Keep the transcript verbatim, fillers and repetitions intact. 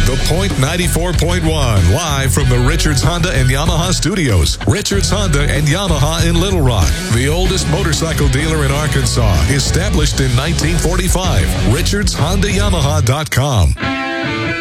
The Point ninety-four point one, live from the Richards Honda and Yamaha studios. Richards Honda and Yamaha in Little Rock, the oldest motorcycle dealer in Arkansas, established in nineteen forty-five. Richards Honda Yamaha dot com.